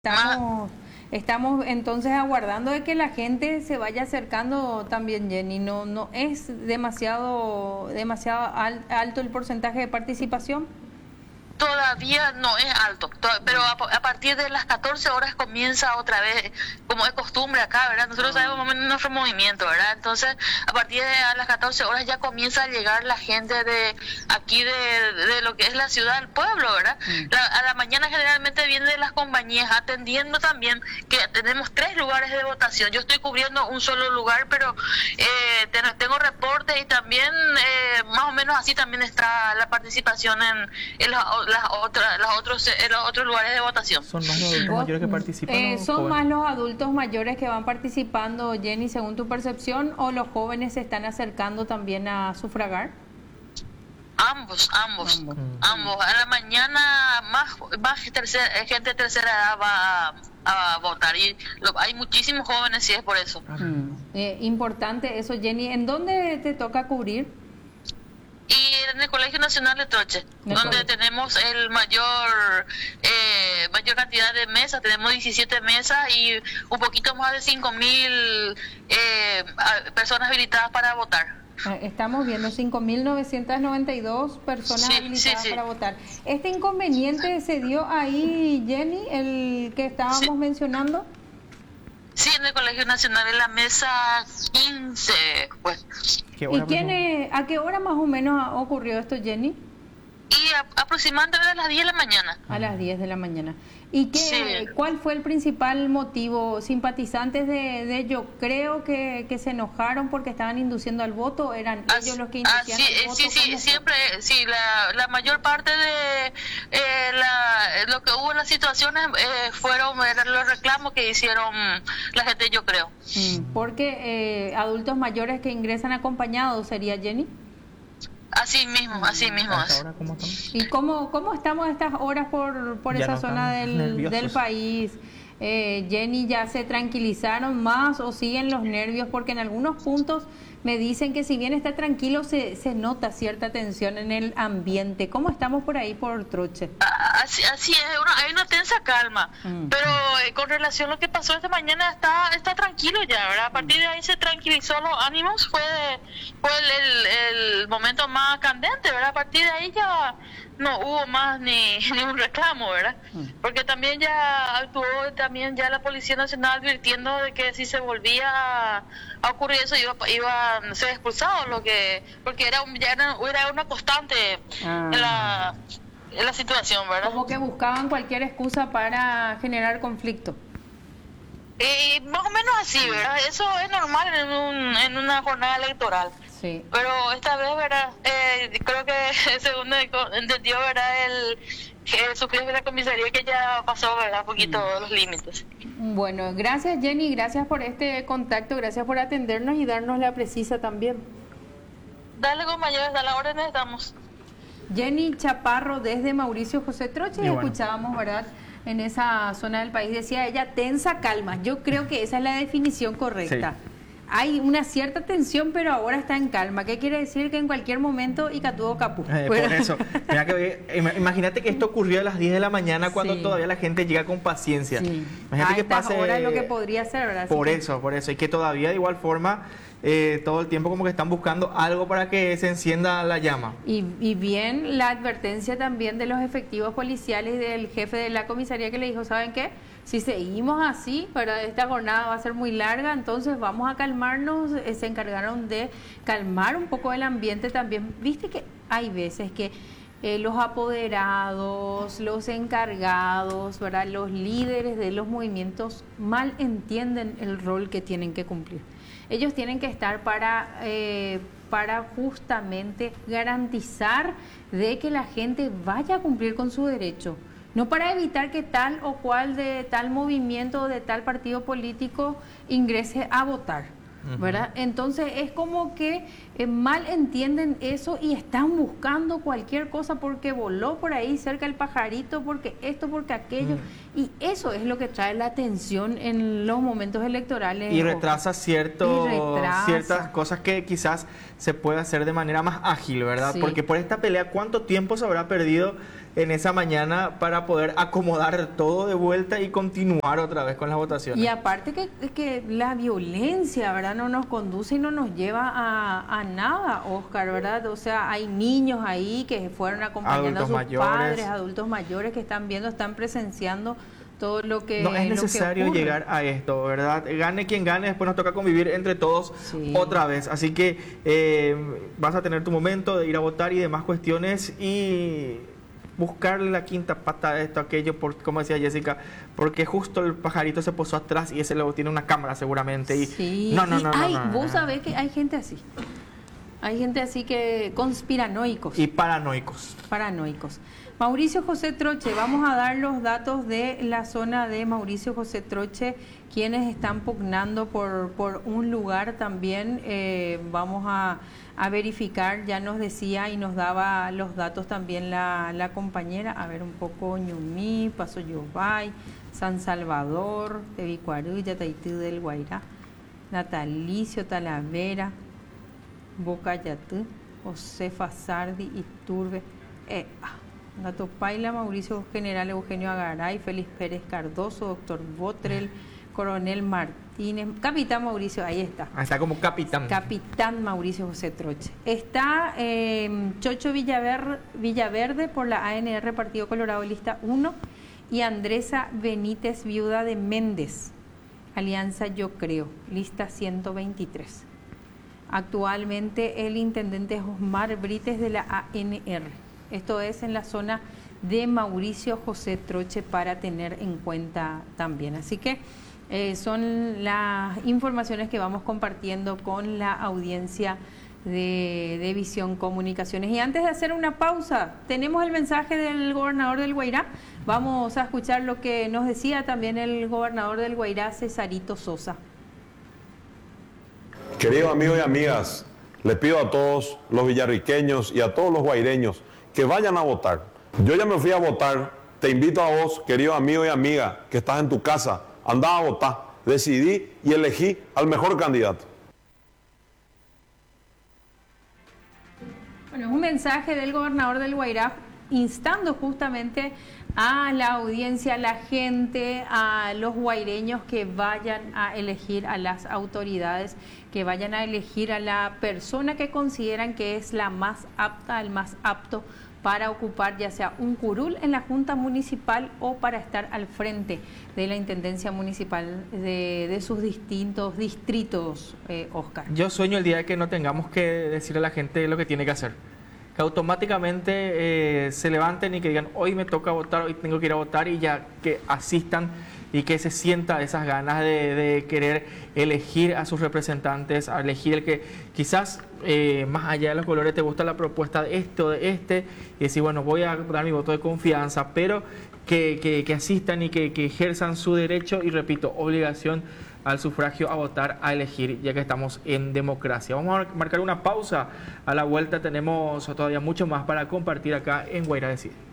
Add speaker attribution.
Speaker 1: Estamos entonces aguardando de que la gente se vaya acercando también, Jenny. No es demasiado alto el porcentaje de participación.
Speaker 2: Todavía no es alto, pero a partir de las 14 horas comienza otra vez, como es costumbre acá, ¿verdad? Nosotros sabemos nuestro movimiento, ¿verdad? Entonces, a partir de las 14 horas ya comienza a llegar la gente de aquí, de lo que es la ciudad, el pueblo, ¿verdad? A la mañana generalmente vienen las compañías atendiendo también, que tenemos 3 lugares de votación. Yo estoy cubriendo un solo lugar, pero tengo reportes y también más o menos así también está la participación en los otros lugares de votación.
Speaker 3: ¿Son más los adultos mayores que participan?
Speaker 1: ¿Son más los adultos mayores que van participando, Jenny, según tu percepción, o los jóvenes se están acercando también a sufragar?
Speaker 2: Ambos. A la mañana más gente de tercera edad va a votar y hay muchísimos jóvenes, si es por eso.
Speaker 1: Importante eso, Jenny. ¿En dónde te toca cubrir?
Speaker 2: Y en el Colegio Nacional de Troche, donde tenemos el mayor cantidad de mesas, tenemos 17 mesas y un poquito más de 5.000 personas habilitadas para votar.
Speaker 1: Estamos viendo 5.992 personas habilitadas para votar. ¿Este inconveniente se dio ahí, Jenny, el que estábamos mencionando?
Speaker 2: Sí, en el Colegio Nacional, en la mesa 15, pues.
Speaker 1: ¿Y a qué hora más o menos ocurrió esto, Jenny?
Speaker 2: Y aproximadamente a las 10 de la mañana.
Speaker 1: A las 10 de la mañana. ¿Y cuál fue el principal motivo? ¿Simpatizantes de yo creo que se enojaron porque estaban induciendo al voto? ¿Eran ellos los que inducían al voto?
Speaker 2: Sí, siempre, sí, la mayor parte de lo que hubo en las situaciones fueron los reclamos que hicieron la gente, yo creo.
Speaker 1: Porque adultos mayores que ingresan acompañados, ¿sería, Jenny?
Speaker 2: Así mismo.
Speaker 3: ¿Ahora cómo estamos?
Speaker 1: ¿Y cómo estamos a estas horas por esa zona del país? Jenny, ¿ya se tranquilizaron más o siguen los nervios? Porque en algunos puntos me dicen que si bien está tranquilo, se nota cierta tensión en el ambiente. ¿Cómo estamos por ahí, por Troche?
Speaker 2: Así es, hay una tensa calma, pero con relación a lo que pasó esta mañana está tranquilo ya, ¿verdad? A partir de ahí se tranquilizó los ánimos, fue el momento más candente, ¿verdad? A partir de ahí ya no hubo más ni un reclamo, ¿verdad? Porque también ya actuó ya la Policía Nacional advirtiendo de que si se volvía a ocurrir eso iba a ser expulsado, porque era una constante en la situación, ¿verdad?
Speaker 1: Como que buscaban cualquier excusa para generar conflicto.
Speaker 2: Más o menos así, ¿verdad? Eso es normal en una jornada electoral.
Speaker 1: Sí.
Speaker 2: Pero esta vez, ¿verdad? Creo que según entendió, ¿verdad? El jefe de la comisaría que ya pasó, ¿verdad? Un poquito los límites.
Speaker 1: Bueno, gracias, Jenny, gracias por este contacto, gracias por atendernos y darnos la precisa también.
Speaker 2: Dale, compañeros, a la orden estamos.
Speaker 1: Jenny Chaparro desde Mauricio José Troche, escuchábamos, ¿verdad? En esa zona del país, decía ella, tensa calma. Yo creo que esa es la definición correcta. Sí. Hay una cierta tensión, pero ahora está en calma. ¿Qué quiere decir? Que en cualquier momento Icatubo capú.
Speaker 3: Por eso. Mira imagínate que esto ocurrió a las 10 de la mañana cuando todavía la gente llega con paciencia. Sí. Imagínate que pase.
Speaker 1: Ahora es lo que podría ser, ¿verdad?
Speaker 3: Por eso. Y que todavía de igual forma todo el tiempo como que están buscando algo para que se encienda la llama.
Speaker 1: Y bien la advertencia también de los efectivos policiales y del jefe de la comisaría que le dijo, ¿saben qué? Si seguimos así, pero esta jornada va a ser muy larga, entonces vamos a calmarnos. Se encargaron de calmar un poco el ambiente también. Viste que hay veces que los apoderados, los encargados, ¿verdad? Los líderes de los movimientos mal entienden el rol que tienen que cumplir. Ellos tienen que estar para justamente garantizar de que la gente vaya a cumplir con su derecho. No para evitar que tal o cual de tal movimiento o de tal partido político ingrese a votar, ¿verdad? Entonces es como que mal entienden eso y están buscando cualquier cosa porque voló por ahí cerca el pajarito, porque esto, porque aquello. Y eso es lo que trae la tensión en los momentos electorales.
Speaker 3: Y retrasa ciertas cosas que quizás se puede hacer de manera más ágil, ¿verdad?
Speaker 1: Sí.
Speaker 3: Porque por esta pelea, ¿cuánto tiempo se habrá perdido en esa mañana para poder acomodar todo de vuelta y continuar otra vez con las votaciones.
Speaker 1: Y aparte que la violencia, ¿verdad? No nos conduce y no nos lleva a nada, Oscar, ¿verdad? O sea, hay niños ahí que fueron acompañando a sus padres, adultos mayores que están viendo, están presenciando todo lo que
Speaker 3: no es necesario llegar a esto, ¿verdad? Gane quien gane, después nos toca convivir entre todos otra vez. Así que vas a tener tu momento de ir a votar y demás cuestiones y buscarle la quinta pata a esto, aquello, como decía Jessica, porque justo el pajarito se posó atrás y ese luego tiene una cámara seguramente. Y
Speaker 1: vos sabés que hay gente así. Hay gente así que conspiranoicos.
Speaker 3: Y paranoicos.
Speaker 1: Mauricio José Troche, vamos a dar los datos de la zona de Mauricio José Troche, quienes están pugnando por un lugar también. Vamos a verificar, ya nos decía y nos daba los datos también la compañera. A ver un poco, Ñumí, Paso Yobay, San Salvador, Tebicuarú, Yataití del Guairá, Natalicio, Talavera, Bocayatú, Josefa Sardi, Iturbe, Gatopaila, Mauricio General Eugenio Agaray, Félix Pérez Cardoso, Doctor Botrel, Coronel Martínez, Capitán Mauricio, ahí está.
Speaker 3: Está como capitán.
Speaker 1: Capitán Mauricio José Troche. Está Chocho Villaverde por la ANR Partido Colorado lista 1 y Andresa Benítez, viuda de Méndez, Alianza Yo Creo, lista 123. Actualmente el intendente es Osmar Brites de la ANR. Esto es en la zona de Mauricio José Troche para tener en cuenta también. Así que son las informaciones que vamos compartiendo con la audiencia de Visión Comunicaciones. Y antes de hacer una pausa, tenemos el mensaje del gobernador del Guairá. Vamos a escuchar lo que nos decía también el gobernador del Guairá, Cesarito Sosa.
Speaker 4: Queridos amigos y amigas, les pido a todos los villarriqueños y a todos los guaireños que vayan a votar. Yo ya me fui a votar, te invito a vos, querido amigo y amiga, que estás en tu casa, andá a votar, decidí y elegí al mejor candidato.
Speaker 1: Bueno, es un mensaje del gobernador del Guairá instando justamente a la audiencia, a la gente, a los guaireños que vayan a elegir a las autoridades, que vayan a elegir a la persona que consideran que es la más apta, el más apto para ocupar ya sea un curul en la Junta Municipal o para estar al frente de la Intendencia Municipal de sus distintos distritos, Oscar.
Speaker 3: Yo sueño el día que no tengamos que decirle a la gente lo que tiene que hacer. Que automáticamente se levanten y que digan, hoy me toca votar, hoy tengo que ir a votar, y ya que asistan y que se sienta esas ganas de querer elegir a sus representantes, a elegir el que quizás más allá de los colores te gusta la propuesta de este o de este, y decir, bueno, voy a dar mi voto de confianza, pero que asistan y que ejerzan su derecho y, repito, obligación al sufragio, a votar, a elegir, ya que estamos en democracia. Vamos a marcar una pausa. A la vuelta tenemos todavía mucho más para compartir acá en Guairá Decide.